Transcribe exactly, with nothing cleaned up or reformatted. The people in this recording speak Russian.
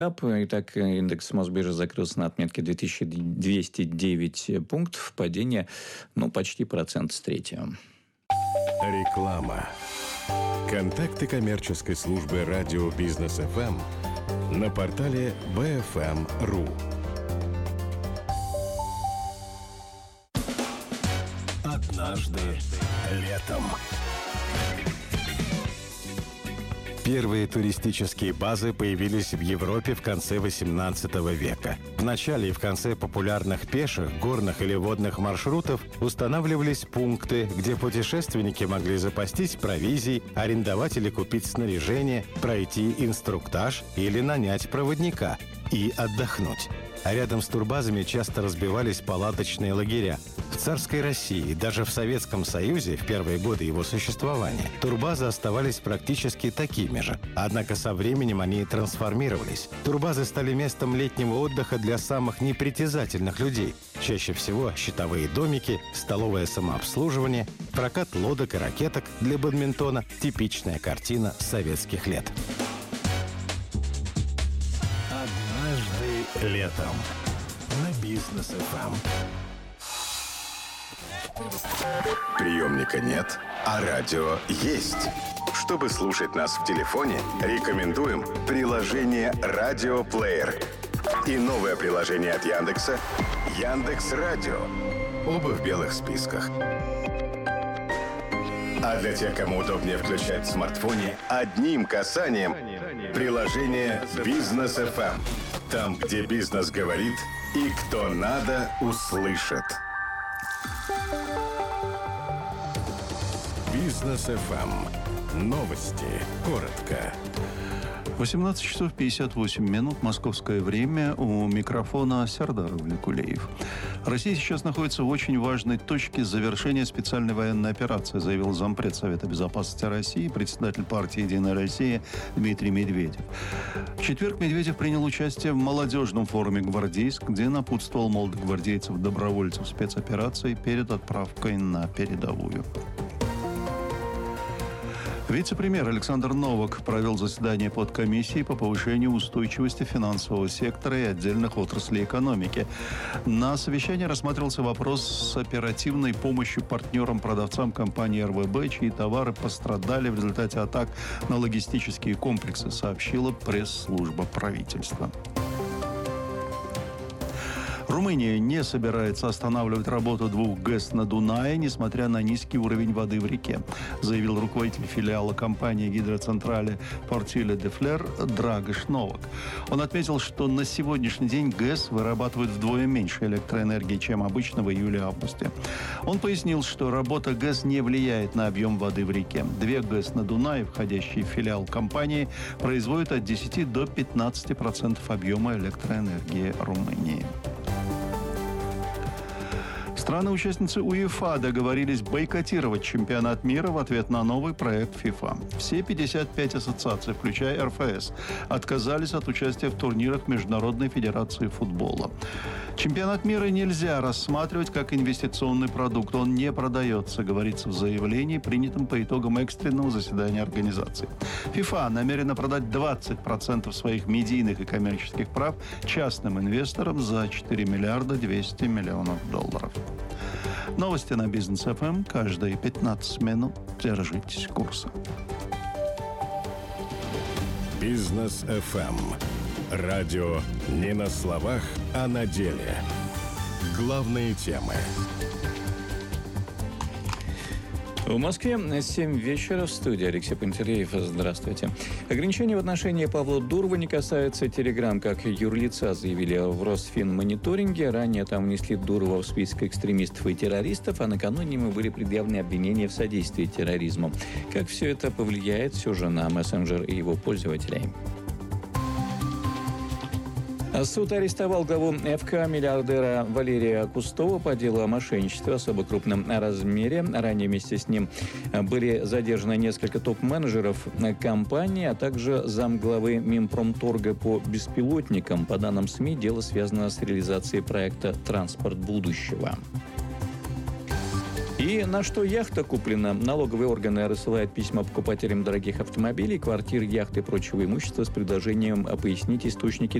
Итак, индекс Мосбиржи закрылся на отметке две тысячи двести девять пунктов. Падение, ну, почти процент с третьего. Реклама. Контакты коммерческой службы радио Бизнес эф эм на портале би эф эм точка ру. Однажды летом. Первые туристические базы появились в Европе в конце восемнадцатого века. В начале и в конце популярных пеших, горных или водных маршрутов устанавливались пункты, где путешественники могли запастись провизией, арендовать или купить снаряжение, пройти инструктаж или нанять проводника и отдохнуть. А рядом с турбазами часто разбивались палаточные лагеря. В царской России, даже в Советском Союзе, в первые годы его существования, турбазы оставались практически такими же. Однако со временем они трансформировались. Турбазы стали местом летнего отдыха для самых непритязательных людей. Чаще всего счетовые домики, столовое самообслуживание, прокат лодок и ракеток для бадминтона – типичная картина советских лет. Однажды летом на Бизнес эф эм. Приемника нет, а радио есть. Чтобы слушать нас в телефоне, рекомендуем приложение «Радиоплеер» и новое приложение от Яндекса «Яндекс.Радио». Оба в белых списках. А для тех, кому удобнее включать в смартфоне одним касанием приложение «Бизнес эф эм». Там, где бизнес говорит и кто надо, услышит. Бизнес эф эм. Новости. Коротко. восемнадцать часов пятьдесят восемь минут. Московское время. У микрофона Сердар Влекулеев. Россия сейчас находится в очень важной точке завершения специальной военной операции, заявил зампред Совета безопасности России, председатель партии «Единая Россия» Дмитрий Медведев. В четверг Медведев принял участие в молодежном форуме «Гвардейск», где напутствовал молодогвардейцев-добровольцев спецоперации перед отправкой на передовую. Вице-премьер Александр Новак провел заседание подкомиссии по повышению устойчивости финансового сектора и отдельных отраслей экономики. На совещании рассматривался вопрос с оперативной помощью партнерам-продавцам компании эр вэ бэ, чьи товары пострадали в результате атак на логистические комплексы, сообщила пресс-служба правительства. Румыния не собирается останавливать работу двух ГЭС на Дунае, несмотря на низкий уровень воды в реке, заявил руководитель филиала компании гидроцентрали Портиле де Флер Драгош Новак. Он отметил, что на сегодняшний день ГЭС вырабатывают вдвое меньше электроэнергии, чем обычно в июле-августе. Он пояснил, что работа ГЭС не влияет на объем воды в реке. Две ГЭС на Дунае, входящие в филиал компании, производят от десяти до пятнадцати процентов объема электроэнергии Румынии. Страны-участницы УЕФА договорились бойкотировать чемпионат мира в ответ на новый проект ФИФА. Все пятьдесят пять ассоциаций, включая эр эф эс, отказались от участия в турнирах Международной федерации футбола. Чемпионат мира нельзя рассматривать как инвестиционный продукт. Он не продается, говорится в заявлении, принятом по итогам экстренного заседания организации. ФИФА намерена продать двадцать процентов своих медийных и коммерческих прав частным инвесторам за четыре миллиарда двести миллионов долларов. Новости на Бизнес эф эм каждые пятнадцать минут. Держитесь курса. Бизнес эф эм. Радио не на словах, а на деле. Главные темы. В Москве семь вечера. В студии Алексей Пантелеев. Здравствуйте. Ограничения в отношении Павла Дурова не касаются Телеграм, как юрлица, заявили в Росфинмониторинге. Ранее там внесли Дурова в список экстремистов и террористов, а накануне ему были предъявлены обвинения в содействии терроризму. Как все это повлияет все же на мессенджер и его пользователей? Суд арестовал главу эф ка миллиардера Валерия Кустова по делу о мошенничестве в особо крупном размере. Ранее вместе с ним были задержаны несколько топ-менеджеров компании, а также замглавы Минпромторга по беспилотникам. По данным СМИ, дело связано с реализацией проекта «Транспорт будущего». И на что яхта куплена? Налоговые органы рассылают письма покупателям дорогих автомобилей, квартир, яхт и прочего имущества с предложением пояснить источники